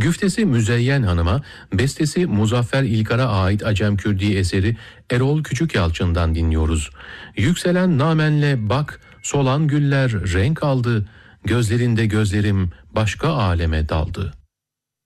Güftesi Müzeyyen Hanım'a, bestesi Muzaffer İlkar'a ait Acem Kürdi eseri Erol Küçükyalçın'dan dinliyoruz. Yükselen namenle bak, solan güller renk aldı, gözlerinde gözlerim başka aleme daldı.